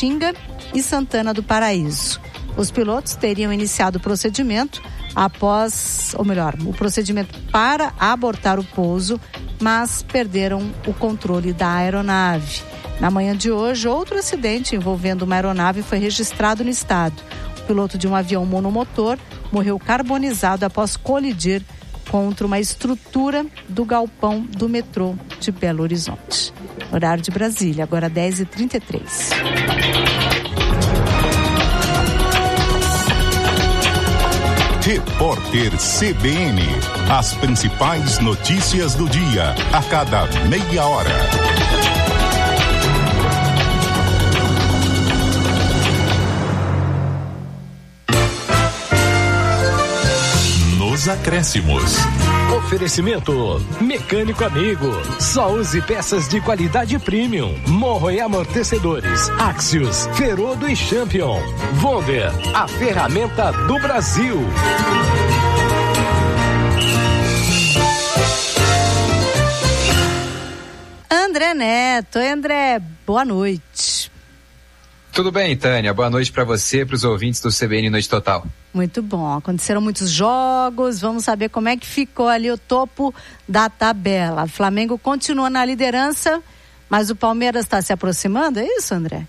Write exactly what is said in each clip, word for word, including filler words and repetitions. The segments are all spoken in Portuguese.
Taguatinga e Santana do Paraíso. Os pilotos teriam iniciado o procedimento após, ou melhor, o procedimento para abortar o pouso, mas perderam o controle da aeronave. Na manhã de hoje, outro acidente envolvendo uma aeronave foi registrado no estado. O piloto de um avião monomotor morreu carbonizado após colidir contra uma estrutura do galpão do metrô de Belo Horizonte. Horário de Brasília, agora dez e trinta e três. Repórter C B N. As principais notícias do dia, a cada meia hora. Nos acréscimos. Oferecimento Mecânico Amigo. Só use peças de qualidade premium. Morro e amortecedores. Axios, Ferodo e Champion. Wonder, a ferramenta do Brasil. André Neto. Oi, André, boa noite. Tudo bem, Tânia? Boa noite para você, para os ouvintes do C B N Noite Total. Muito bom. Aconteceram muitos jogos. Vamos saber como é que ficou ali o topo da tabela. O Flamengo continua na liderança, mas o Palmeiras está se aproximando, é isso, André?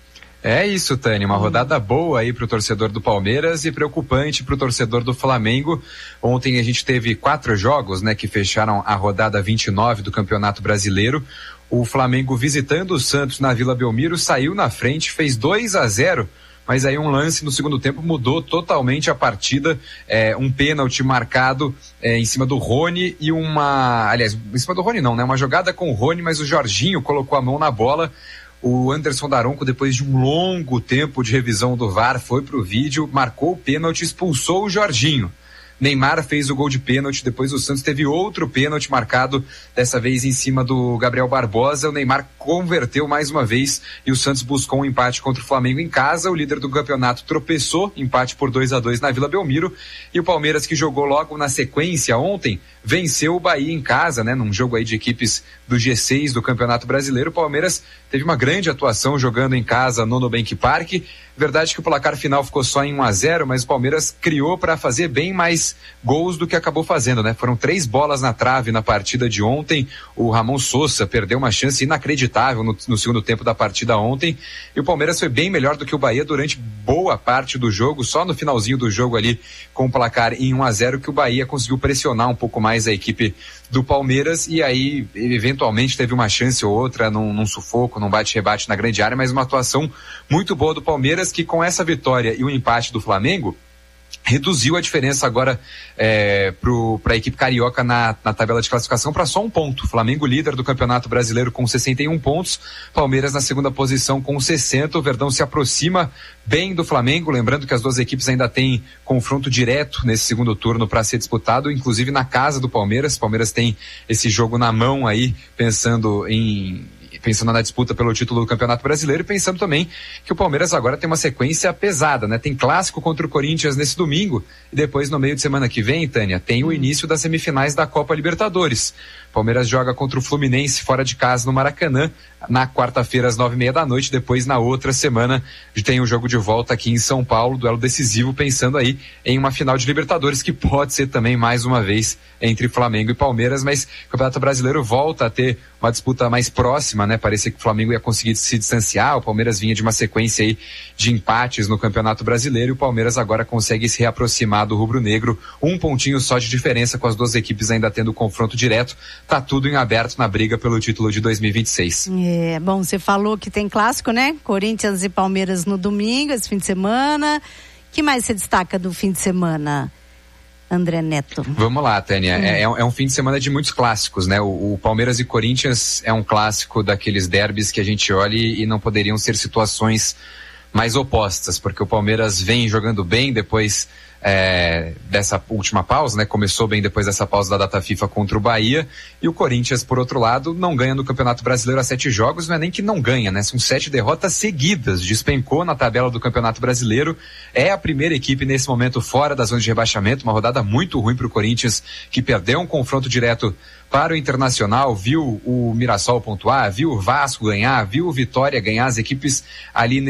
É isso, Tânia. Uma hum. rodada boa aí para o torcedor do Palmeiras e preocupante para o torcedor do Flamengo. Ontem a gente teve quatro jogos, né, que fecharam a rodada vinte e nove do Campeonato Brasileiro. O Flamengo, visitando o Santos na Vila Belmiro, saiu na frente, fez dois a zero, mas aí um lance no segundo tempo mudou totalmente a partida. É, um pênalti marcado é, em cima do Rony e uma... Aliás, em cima do Rony não, né? Uma jogada com o Rony, mas o Jorginho colocou a mão na bola. O Anderson Daronco, depois de um longo tempo de revisão do V A R, foi pro vídeo, marcou o pênalti, expulsou o Jorginho. Neymar fez o gol de pênalti, depois o Santos teve outro pênalti marcado, dessa vez em cima do Gabriel Barbosa. O Neymar converteu mais uma vez e o Santos buscou um empate contra o Flamengo em casa. O líder do campeonato tropeçou, empate por dois a dois na Vila Belmiro. E o Palmeiras, que jogou logo na sequência ontem, venceu o Bahia em casa, né? Num jogo aí de equipes do G seis do Campeonato Brasileiro. O Palmeiras teve uma grande atuação jogando em casa no Nubank Park. Verdade que o placar final ficou só em um a zero, mas o Palmeiras criou para fazer bem mais gols do que acabou fazendo, né? Foram três bolas na trave na partida de ontem. O Ramon Sosa perdeu uma chance inacreditável no, no segundo tempo da partida ontem. E o Palmeiras foi bem melhor do que o Bahia durante boa parte do jogo. Só no finalzinho do jogo ali, com o placar em um a zero, que o Bahia conseguiu pressionar um pouco mais a equipe do Palmeiras, e aí eventualmente teve uma chance ou outra num, num sufoco, num bate-rebate na grande área, mas uma atuação muito boa do Palmeiras, que com essa vitória e o empate do Flamengo reduziu a diferença agora é, para a equipe carioca na, na tabela de classificação para só um ponto. Flamengo líder do Campeonato Brasileiro com sessenta e um pontos, Palmeiras na segunda posição com sessenta. O Verdão se aproxima bem do Flamengo, lembrando que as duas equipes ainda têm confronto direto nesse segundo turno para ser disputado, inclusive na casa do Palmeiras. O Palmeiras tem esse jogo na mão aí, pensando em... pensando na disputa pelo título do Campeonato Brasileiro, e pensando também que o Palmeiras agora tem uma sequência pesada, né? Tem clássico contra o Corinthians nesse domingo, e depois no meio de semana que vem, Tânia, tem o início das semifinais da Copa Libertadores. O Palmeiras joga contra o Fluminense fora de casa no Maracanã, na quarta-feira às nove e meia da noite. Depois, na outra semana, tem o jogo de volta aqui em São Paulo, duelo decisivo, pensando aí em uma final de Libertadores, que pode ser também mais uma vez entre Flamengo e Palmeiras, mas o Campeonato Brasileiro volta a ter uma disputa mais próxima, né? Parecia que o Flamengo ia conseguir se distanciar, o Palmeiras vinha de uma sequência aí de empates no Campeonato Brasileiro, e o Palmeiras agora consegue se reaproximar do rubro-negro, um pontinho só de diferença, com as duas equipes ainda tendo confronto direto. Tá tudo em aberto na briga pelo título de dois mil e vinte e seis. É, bom, você falou que tem clássico, né? Corinthians e Palmeiras no domingo, esse fim de semana. Que mais você destaca do fim de semana, André Neto? Vamos lá, Tânia. Hum. É, é um fim de semana de muitos clássicos, né? O, o Palmeiras e Corinthians é um clássico daqueles derbys que a gente olha e não poderiam ser situações mais opostas, porque o Palmeiras vem jogando bem depois é, dessa última pausa, né? Começou bem depois dessa pausa da data FIFA contra o Bahia, e o Corinthians, por outro lado, não ganha no Campeonato Brasileiro há sete jogos. Não é nem que não ganha, né? São sete derrotas seguidas, despencou na tabela do Campeonato Brasileiro, é a primeira equipe nesse momento fora da zona de rebaixamento. Uma rodada muito ruim para o Corinthians, que perdeu um confronto direto para o Internacional, viu o Mirassol pontuar, viu o Vasco ganhar, viu o Vitória ganhar, as equipes ali